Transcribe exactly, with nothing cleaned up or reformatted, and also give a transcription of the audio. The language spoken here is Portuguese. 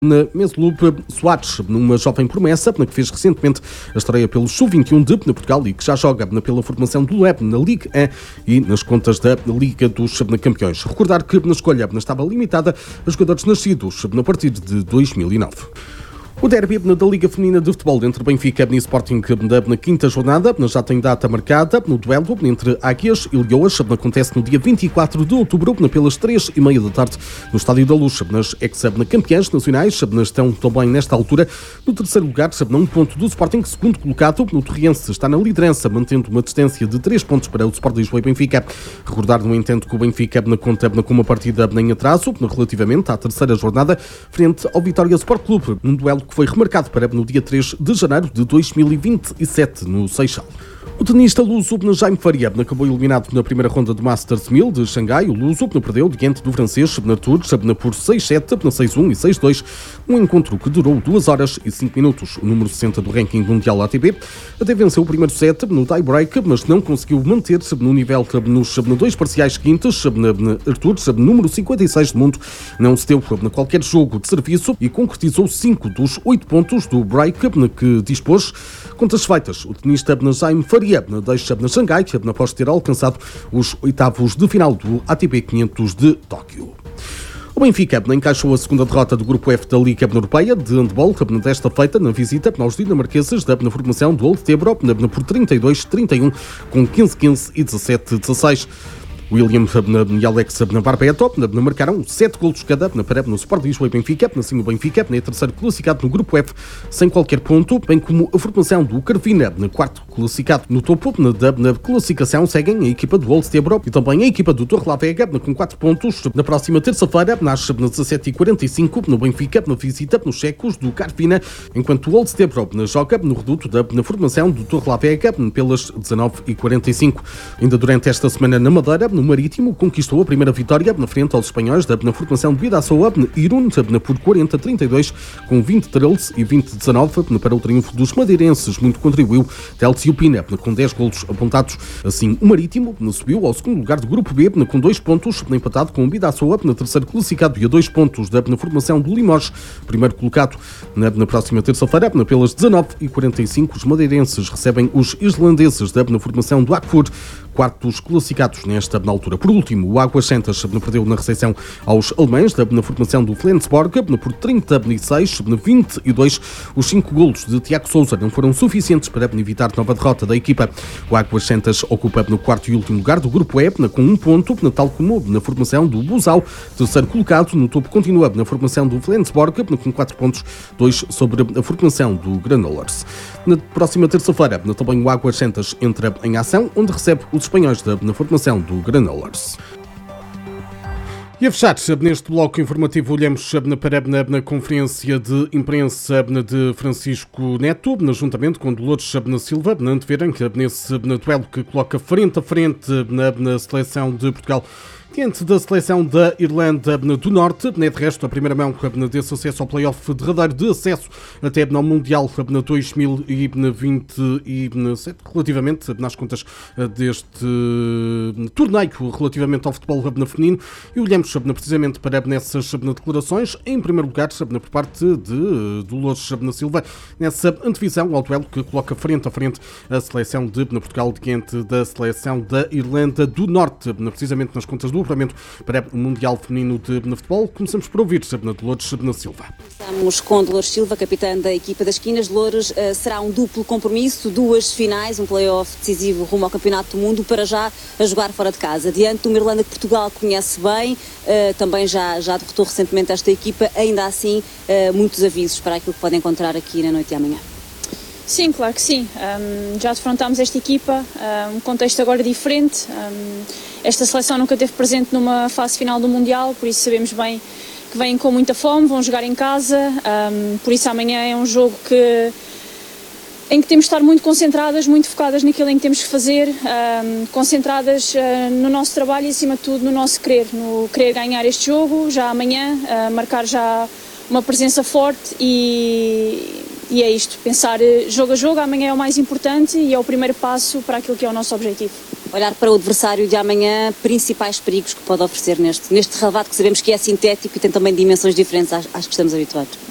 Na Meslup Soares, numa jovem promessa que fez recentemente a estreia pelo sub vinte e um de Portugal e que já joga pela formação do L E B na Liga um e nas contas da Liga dos Campeões. Recordar que na escolha estava limitada a jogadores nascidos a partir de dois mil e nove. O derby da Liga Feminina de Futebol entre Benfica e Sporting na quinta jornada já tem data marcada. No duelo entre Águias e Leoas acontece no dia vinte e quatro de outubro pelas três e meia da tarde no Estádio da Luz. Nas ex-campeãs nacionais estão também nesta altura no terceiro lugar, a um ponto do Sporting, segundo colocado. No Torriense está na liderança, mantendo uma distância de três pontos para o Sport Lisboa e Benfica. Recordar, no entanto, que o Benfica conta com uma partida em atraso relativamente à terceira jornada frente ao Vitória Sport Clube, num duelo que foi remarcado para no dia três de janeiro de dois mil e vinte e sete no Seixal. O tenista luso Jaime Faria acabou eliminado na primeira ronda do Masters mil de Xangai. O luso perdeu diante do francês na Tours por seis sete, seis um e seis dois. Um encontro que durou duas horas e cinco minutos. O número sessenta do ranking mundial A T P até venceu o primeiro set no tie-break, mas não conseguiu manter-se no nível nos dois parciais seguintes. Arthur, número cinquenta e seis do mundo, não se deu a qualquer jogo de serviço e concretizou cinco dos oito pontos do break que dispôs. Contas feitas, o tenista Jaime Faria deixa na Xangai após ter alcançado os oitavos de final do A T P quinhentos de Tóquio. O Benfica encaixou a segunda derrota do Grupo F da Liga Europeia de Handball desta feita na visita aos dinamarqueses na formação do Old Tebro por trinta e dois a trinta e um, com quinze a quinze e dezassete a dezasseis. William e Alex Barbeto marcaram sete golos cada para no Sport Lisboa e Benfica. Assim, o Benfica é terceiro classificado no Grupo F sem qualquer ponto, bem como a formação do Carvina, quarto classificado. No topo da classificação seguem a equipa do Old Tebro e também a equipa do Torrelavega com quatro pontos. Na próxima terça-feira, nas dezassete e quarenta e cinco, no Benfica, na visita nos checos do Carvina, enquanto o Old Tebro joga no reduto da na formação do Torrelavega pelas dezenove e quarenta e cinco. Ainda durante esta semana na Madeira, o Marítimo conquistou a primeira vitória na frente aos espanhóis na formação de Bidasoa Irún por quarenta a trinta e dois, com vinte treze e vinte a dezanove para o triunfo dos madeirenses. Muito contribuiu Telcio Pina, com dez golos apontados. Assim, o Marítimo subiu ao segundo lugar do Grupo B com dois pontos, empatado com o Bidasoa na terceiro classificado e a dois pontos na formação do Limoges, primeiro colocado. Na, na próxima terça-feira, pelas dezenove e quarenta e cinco, os madeirenses recebem os islandeses na formação do Akfur, quartos classificados nesta altura. Por último, o Águas Santas perdeu na recepção aos alemães na formação do Flensburg por trinta e seis a vinte e dois. Os cinco golos de Tiago Sousa não foram suficientes para evitar nova derrota da equipa. O Águas Santas ocupa no quarto e último lugar do Grupo E com um ponto, tal como na formação do Busau. Terceiro colocado no topo continua na formação do Flensburg com quatro pontos, dois sobre a formação do Granollers. Na próxima terça-feira, também o Águas Santas entra em ação, onde recebe os espanhóis na formação do Granollers. E a fechar, neste bloco informativo, olhamos para a conferência de imprensa de Francisco Neto, juntamente com Dolores Silva, na Antevera, nesse duelo que coloca frente a frente na seleção de Portugal diante da seleção da Irlanda do Norte. De resto, a primeira mão desse acesso ao play-off derradeiro de acesso até ao Mundial dois mil e vinte e sete, relativamente nas contas deste torneio relativamente ao futebol feminino. E olhamos precisamente para nessas declarações, em primeiro lugar, por parte de Dolores Silva, nessa antevisão ao duelo que coloca frente a frente a seleção de Portugal diante da seleção da Irlanda do Norte, precisamente nas contas do para o Mundial Feminino de Futebol. Começamos por ouvir a Dolores Silva. Estamos com Dolores Silva, capitã da equipa das Quinas. Dolores, será um duplo compromisso, duas finais, um play-off decisivo rumo ao Campeonato do Mundo, para já a jogar fora de casa. Diante de uma Irlanda que Portugal conhece bem, também já, já derrotou recentemente esta equipa, ainda assim muitos avisos para aquilo que podem encontrar aqui na noite de amanhã. Sim, claro que sim. Um, já defrontámos esta equipa, um contexto agora diferente. Um, esta seleção nunca esteve presente numa fase final do Mundial, por isso sabemos bem que vêm com muita fome, vão jogar em casa. Um, por isso amanhã é um jogo que, em que temos de estar muito concentradas, muito focadas naquilo em que temos que fazer, um, concentradas uh, no nosso trabalho e, acima de tudo, no nosso querer, no querer ganhar este jogo, já amanhã, uh, marcar já uma presença forte e... E é isto, pensar jogo a jogo, amanhã é o mais importante e é o primeiro passo para aquilo que é o nosso objetivo. Olhar para o adversário de amanhã, principais perigos que pode oferecer neste, neste relevado que sabemos que é sintético e tem também dimensões diferentes às, às que estamos habituados.